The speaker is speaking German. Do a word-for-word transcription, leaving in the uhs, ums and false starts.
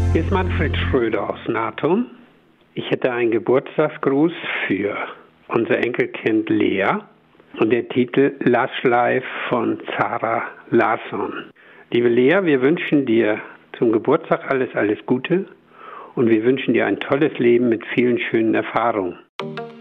Hier ist Manfred Schröder aus Natum. Ich hätte einen Geburtstagsgruß für unser Enkelkind Lea und der Titel Lush Life von Zara Larsson. Liebe Lea, wir wünschen dir zum Geburtstag alles, alles Gute und wir wünschen dir ein tolles Leben mit vielen schönen Erfahrungen.